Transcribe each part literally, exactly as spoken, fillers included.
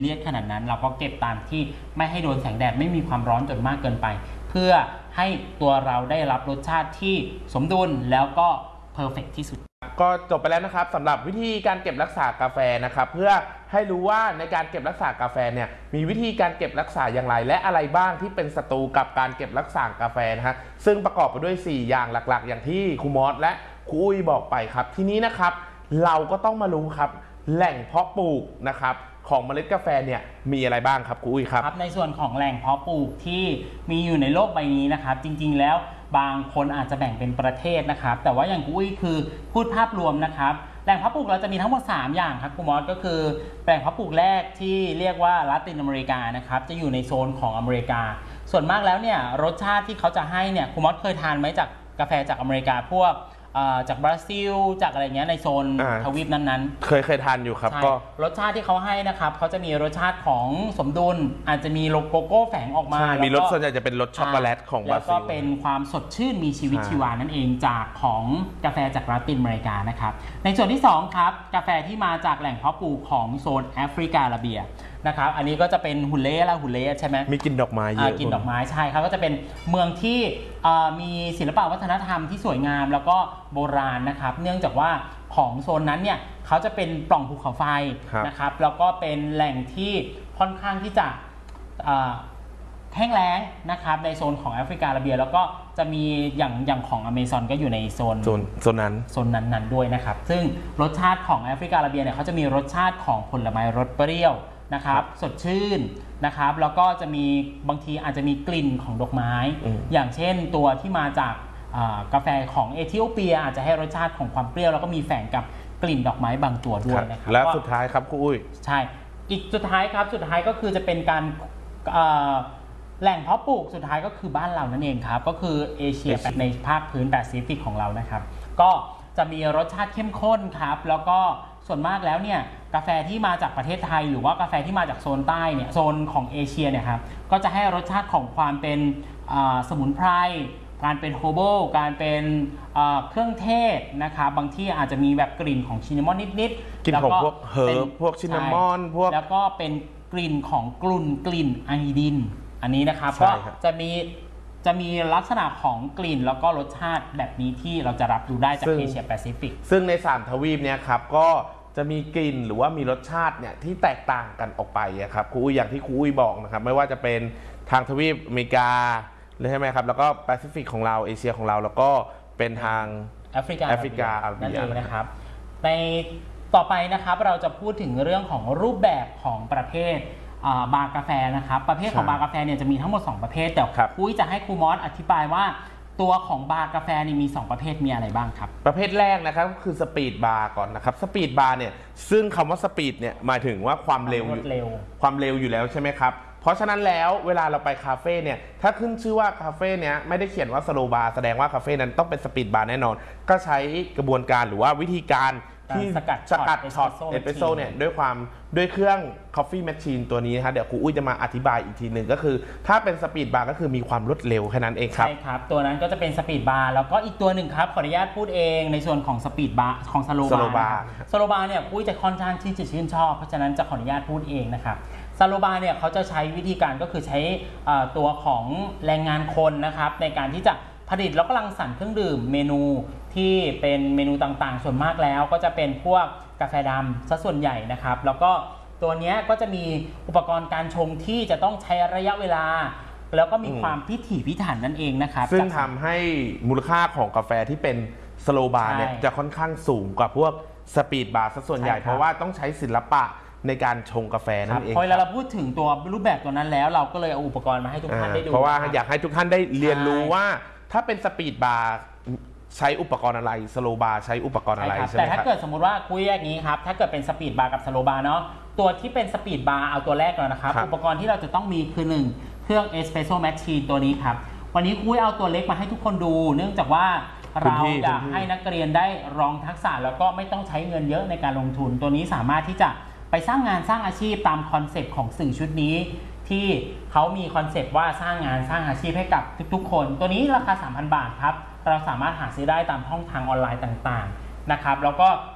เรียกขนาดนั้นเราก็เก็บตามที่ไม่ให้โดนแสงแดดไม่มีความร้อนจนมากเกินไปเพื่อให้ตัวเราได้รับรสชาติที่สมดุลแล้วก็เพอร์เฟกต์ที่สุดก็จบไปแล้วนะครับสำหรับวิธีการเก็บรักษากาแฟนะครับเพื่อให้รู้ว่าในการเก็บรักษากาแฟเนี่ยมีวิธีการเก็บรักษาอย่างไรและอะไรบ้างที่เป็นศัตรูกับการเก็บรักษากาแฟนะฮะซึ่งประกอบไปด้วยสี่อย่างหลักๆอย่างที่ครูมอสและครูอุ้ยบอกไปครับทีนี้นะครับเราก็ต้องมารู้ครับแหล่งเพาะปลูกนะครับของเมล็ดกาแฟเนี่ยมีอะไรบ้างครับครูอุ้ยครับในส่วนของแหล่งเพาะปลูกที่มีอยู่ในโลกใบนี้นะครับจริงๆแล้วบางคนอาจจะแบ่งเป็นประเทศนะครับแต่ว่าอย่างครูอุ้ยคือพูดภาพรวมนะครับแหล่งเพาะปลูกเราจะมีทั้งหมดสามอย่างครับครูมอสก็คือแหล่งเพาะปลูกแรกที่เรียกว่าลาตินอเมริกานะครับจะอยู่ในโซนของอเมริกาส่วนมากแล้วเนี่ยรสชาติที่เขาจะให้เนี่ยครูมอสเคยทานไหมจากกาแฟจากอเมริกาพวกจากบราซิลจากอะไรเงี้ยในโซนทวีปนั้นๆเคยเคยทานอยู่ครับก็รสชาติที่เขาให้นะครับเขาจะมีรสชาติของสมดุลอาจจะมีโลโกโก้แฝงออกมามีรสส่วนใหญ่จะเป็นรสช็อกโกแลตของบราซิลแล้วก็เป็นความสดชื่นมีชีวิตชีวานั่นเองจากของกาแฟจากลาตินอเมริกานะครับในส่วนที่สองครับกาแฟที่มาจากแหล่งเพาะปลูกของโซนแอฟริกาอาระเบียนะครับอันนี้ก็จะเป็นฮุเล่และฮุเล่ใช่ไหมมีกลิ่นดอกไม้เยอะกลิ่นดอกไม้ใช่ครับก็จะเป็นเมืองที่มีศิลปวัฒนธรรมที่สวยงามแล้วก็โบราณนะครับเนื่องจากว่าของโซนนั้นเนี่ยเขาจะเป็นปล่องภูเขาไฟนะครับแล้วก็เป็นแหล่งที่ค่อนข้างที่จะแห้งแล้งนะครับในโซนของแอฟริกาอาระเบียแล้วก็จะมีอย่างอย่างของอเมซอนก็อยู่ในโซนโซนโซนนั้นโซนนั้นๆด้วยนะครับซึ่งรสชาติของแอฟริกาอาระเบียเนี่ยเขาจะมีรสชาติของผลไม้รสเปรี้ยวนะครับสดชื่นนะครับแล้วก็จะมีบางทีอาจจะมีกลิ่นของดอกไม้อย่างเช่นตัวที่มาจากกาแฟของเอธิโอเปียอาจจะให้รสชาติของความเปรี้ยวแล้วก็มีแฝงกับกลิ่นดอกไม้บางตัวด้วยนะครับและสุดท้ายครับครูอุ้ยใช่อีกสุดท้ายครับสุดท้ายก็คือจะเป็นการแหล่งเพาะปลูกสุดท้ายก็คือบ้านเรานั่นเองครับก็คือเอเชียในภาคพื้นแปซิฟิกของเรานะครับก็จะมีรสชาติเข้มข้นครับแล้วก็ส่วนมากแล้วเนี่ยกาแฟที่มาจากประเทศไทยหรือว่ากาแฟที่มาจากโซนใต้เนี่ยโซนของเอเชียเนี่ยครับก็จะให้รสชาติของความเป็นสมุนไพรการเป็นโฮโบการเป็นเครื่องเทศนะครับบางที่อาจจะมีแบบกลิ่นของชินนามอนนิดๆกลิ่นของพวกเฮิร์บพวกชินนามอนพวกแล้วก็เป็นกลิ่นของกลุ่นกลิ่นไอดินอันนี้นะครับก็จะมีจะมีลักษณะของกลิ่นแล้วก็รสชาติแบบนี้ที่เราจะรับรู้ได้จากเอเชียแปซิฟิกซึ่งในสามทวีปเนี่ยครับก็จะมีกลิ่นหรือว่ามีรสชาติเนี่ยที่แตกต่างกันออกไปครับครูอุ้ยอย่างที่ครูอุ้ยบอกนะครับไม่ว่าจะเป็นทางทวีปอเมริกาเลยใช่ไหมครับแล้วก็แปซิฟิกของเราเอเชียของเราแล้วก็เป็นทางแอฟริกาแอฟริกาอาระเบียนะครับในต่อไปนะครับเราจะพูดถึงเรื่องของรูปแบบของประเภทบาร์กาแฟนะครับประเภทของบาร์กาแฟเนี่ยจะมีทั้งหมดสองประเภทแต่ครูจะให้ครูมอสอธิบายว่าตัวของบาร์กาแฟนี่มีสองประเภทมีอะไรบ้างครับประเภทแรกนะครับก็คือสปีดบาร์ก่อนนะครับสปีดบาร์เนี่ยซึ่งคำว่าสปีดเนี่ยหมายถึงว่าความเร็วความเร็วอยู่แล้วใช่ไหมครับเพราะฉะนั้นแล้วเวลาเราไปคาเฟ่เนี่ยถ้าขึ้นชื่อว่าคาเฟ่เนี้ยไม่ได้เขียนว่าสโลบาร์แสดงว่าคาเฟ่นั้นต้องเป็นสปีดบาร์แน่นอนก็ใช้กระบวนการหรือว่าวิธีการที่สกัดสกัดช็อตเอสเปรสโซ่เนี่ยด้วยความด้วยเครื่อง Coffee Machine ตัวนี้นะครับเดี๋ยวครูอุ้ยจะมาอธิบายอีกทีหนึ่งก็คือถ้าเป็นสปีดบาร์ก็คือมีความรวดเร็วแค่นั้นเองครับใช่ครับตัวนั้นก็จะเป็นสปีดบาร์แล้วก็อีกตัวหนึ่งครับขออนุญาตพูดเองในส่วนของสปีดบาร์ของสโลบาร์สโลบาร์เนี่ยอุ้ยจะค่อนข้างที่จะชื่นชอบเพราะฉะนั้นจะขออนุญาตพูดเองนะครับสโลบาร์เนี่ยเขาจะใช้วิธีการก็คือใช้ตัวของแรงงานคนนะครับในการที่จะผลิตแล้วก็รังสรรค์เครื่องดื่มเมนูที่เป็นเมนูต่างๆส่วนมากแล้วก็จะเป็นพวกกาแฟดำซะส่วนใหญ่นะครับแล้วก็ตัวนี้ก็จะมีอุปกรณ์การชงที่จะต้องใช้ระยะเวลาแล้วก็มีความพิถีพิถันนั่นเองนะครับซึ่งทำให้มูลค่าของกาแฟที่เป็นสโลบาร์เนี่ยจะค่อนข้างสูงกว่าพวกสปีดบาร์ซะส่วนใหญ่เพราะว่าต้องใช้ศิลปะในการชงกาแฟนั่นเองพอเราพูดถึงตัวรูปแบบตัวนั้นแล้วเราก็เลยเอาอุปกรณ์มาให้ทุกท่านได้ดูเพราะว่าอยากให้ทุกท่านได้เรียนรู้ว่าถ้าเป็นสปีดบาร์ใช้อุปกรณ์อะไรสโลบาร์ใช้อุปกรณ์อะไรใช่ไหมครับแต่ถ้าเกิดสมมติว่าคุยอย่างนี้ครับถ้าเกิดเป็นสปีดบาร์กับสโลบาร์เนาะตัวที่เป็นสปีดบาร์เอาตัวแรกก่อนนะครับอุปกรณ์ที่เราจะต้องมีคือหนึ่งเครื่องเอสเปรสโซ่แมชชีนตัวนี้ครับวันนี้คุยเอาตัวเล็กมาให้ทุกคนดูเนื่องจากว่าเราอยากให้นักเรียนได้ลองทักษะแล้วก็ไม่ต้องใช้เงินเยอะในการลงทุนตัวนี้สามารถที่จะไปสร้างงานสร้างอาชีพตามคอนเซปต์ของสื่อชุดนี้ที่เขามีคอนเซปต์ว่าสร้างงานสร้างอาชีพให้กับทุกๆคนตัวนี้ราคา สามพัน บาทครับเราสามารถหาซื้อได้ตามช่องทางออนไลน์ต่างๆนะครับแล้วก็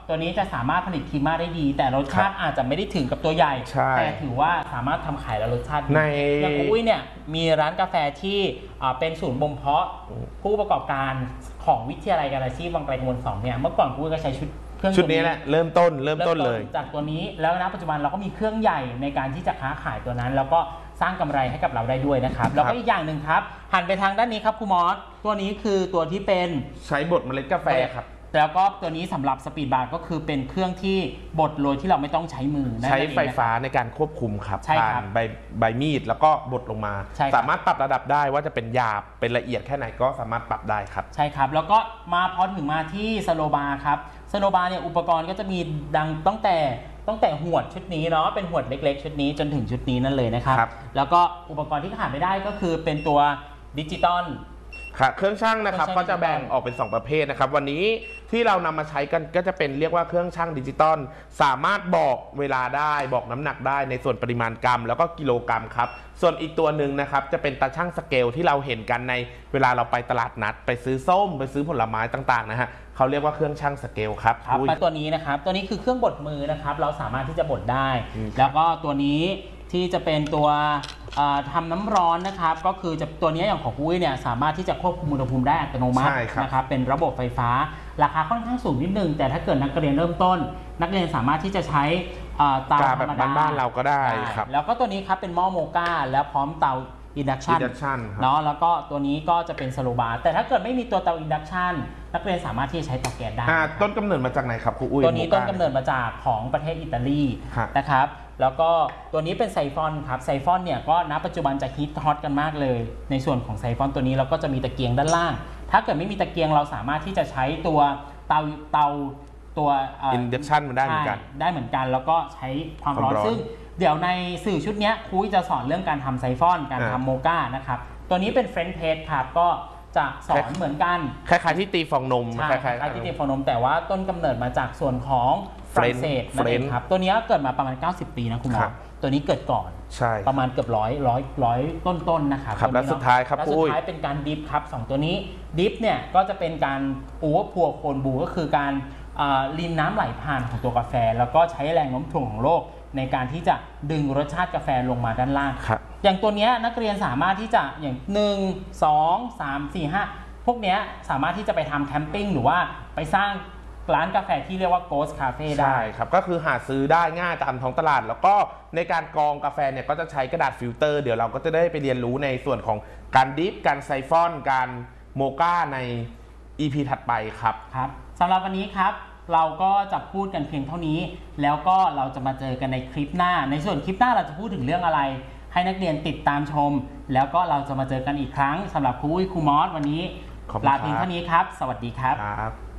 ตัวนี้จะสามารถผลิตครีมมาได้ดี แต่รสชาติอาจจะไม่ได้ถึงกับตัวใหญ่แต่ถือว่าสามารถทำขายแล้วรสชาติดีอย่างครูอุ้ยเนี่ยมีร้านกาแฟที่เป็นศูนย์บ่มเพาะผู้ประกอบการของวิทยาลัยการอาชีพวังไกลกังวลสองเนี่ยเมื่อก่อนครูอุ้ยก็ใช้ชุดเครื่องชุดนี้แหละเริ่มต้นเริ่มต้นเลยจากตัวนี้แล้วณปัจจุบันเราก็มีเครื่องใหญ่ในการที่จะค้าขายตัวนั้นแล้วก็สร้างกำไรให้กับเราได้ด้วยนะครับแล้วก็อีกอย่างหนึ่งครับหันไปทางด้านนี้ครับครูมอสตัวนี้คือตัวที่เป็นใช้บดเมล็ดกาแฟครับแล้วก็ตัวนี้สำหรับสปีดบาร์ก็คือเป็นเครื่องที่บดโดยที่เราไม่ต้องใช้มือใช้ไฟฟ้าในการควบคุมครับผ่านใบใบมีดแล้วก็บดลงมาสามารถปรับระดับได้ว่าจะเป็นหยาบเป็นละเอียดแค่ไหนก็สามารถปรับได้ครับใช่ครับแล้วก็มาพอถึงมาที่สโลบาร์ครับสโลบาร์เนี่ยอุปกรณ์ก็จะมีดังตั้งแต่ตั้งแต่หวดชุดนี้เนาะเป็นหวดเล็กๆชุดนี้จนถึงชุดนี้นั่นเลยนะครับแล้วก็อุปกรณ์ที่ขาดไม่ได้ก็คือเป็นตัวดิจิตอลค่ะเครื่องชั่งนะครับก็จะแบ่งออกเป็นสองประเภทนะครับวันนี้ที่เรานำมาใช้กันก็จะเป็นเรียกว่าเครื่องชั่งดิจิตอลสามารถบอกเวลาได้บอกน้ำหนักได้ในส่วนปริมาณกรัมแล้วก็กิโลกรัมครับส่วนอีกตัวหนึ่งนะครับจะเป็นตาชั่งสเกลที่เราเห็นกันในเวลาเราไปตลาดนัดไปซื้อส้มไปซื้อผลไม้ต่างๆนะฮะเขาเรียกว่าเครื่องชั่งสเกลครับครับตัวนี้นะครับตัวนี้คือเครื่องบดมือนะครับเราสามารถที่จะบดได้แล้วก็ตัวนี้ที่จะเป็นตัวทำน้ำร้อนนะครับก็คือจะตัวนี้อย่างของอุ้ยเนี่ยสามารถที่จะควบคุมอุณหภูมิได้อัตโนมัตินะครับเป็นระบบไฟฟ้าราคาค่อนข้างสูงนิดนึงแต่ถ้าเกิดนักเรียนเริ่มต้นนักเรียนสามารถที่จะใช้เตาธรรมดาบ้านเราก็ได้ครับแล้วก็ตัวนี้ครับเป็นหม้อโมก้าแล้วพร้อมเตาอินดักชันเนาะแล้วก็ตัวนี้ก็จะเป็นสโลบาร์แต่ถ้าเกิดไม่มีตัวเตาอินดักชันนักเรียนสามารถที่จะใช้เตาแก๊สได้ต้นกำเนิดมาจากไหนครับครูอุ้ยตัวนี้ต้นกำเนิดมาจากของประเทศอิตาลีนะครับแล้วก็ตัวนี้เป็นไซฟอนครับไซฟอนเนี่ยก็ณปัจจุบันจะฮิตฮอตกันมากเลยในส่วนของไซฟอนตัวนี้เราก็จะมีตะเกียงด้านล่างถ้าเกิดไม่มีตะเกียงเราสามารถที่จะใช้ตัวเตาเตาตัวอินดักชันมันได้เหมือนกันได้เหมือนกันแล้วก็ใช้ความร้อนซึ่งเดี๋ยวในสื่อชุดนี้ครูจะสอนเรื่องการทำไซฟอนการทำโมก้านะครับตัวนี้เป็นเฟรนช์เพรสครับก็จะสอนเหมือนกันคล้ายๆที่ตีฟองนมคล้ายๆที่ตีฟองนมแต่ว่าต้นกำเนิดมาจากส่วนของฝรั่งเศสนั่นเองครับตัวนี้เกิดมาประมาณเก้าสิบปีนะคุณหมอตัวนี้เกิดก่อนประมาณเกือบร้อยร้อยร้อยต้นๆนะครับแล้วสุดท้ายครับแล้วสุดท้ายเป็นการดิฟครับสองตัวนี้ดิฟเนี่ยก็จะเป็นการอู๋พัวโคนบูก็คือการรินน้ำไหลผ่านของตัวกาแฟแล้วก็ใช้แรงโน้มถ่วงของโลกในการที่จะดึงรสชาติกาแฟลงมาด้านล่างอย่างตัวนี้นักเรียนสามารถที่จะอย่างหนึ่ง สอง สาม สี่ ห้าพวกนี้สามารถที่จะไปทำแคมปิ้งหรือว่าไปสร้างร้านกาแฟที่เรียกว่า Ghost Cafe ได้ใช่ครับก็คือหาซื้อได้ง่ายตามท้องตลาดแล้วก็ในการกรองกาแฟเนี่ยก็จะใช้กระดาษฟิลเตอร์เดี๋ยวเราก็จะได้ไปเรียนรู้ในส่วนของการดิฟการไซฟอนการโมก้าใน อี พี ถัดไปครับครับสำหรับวันนี้ครับเราก็จะพูดกันเพียงเท่านี้แล้วก็เราจะมาเจอกันในคลิปหน้าในส่วนคลิปหน้าเราจะพูดถึงเรื่องอะไรให้นักเรียนติดตามชมแล้วก็เราจะมาเจอกันอีกครั้งสำหรับครูอุ้ยครูมอสวันนี้ลาเพียงเท่านี้ครับสวัสดีครับ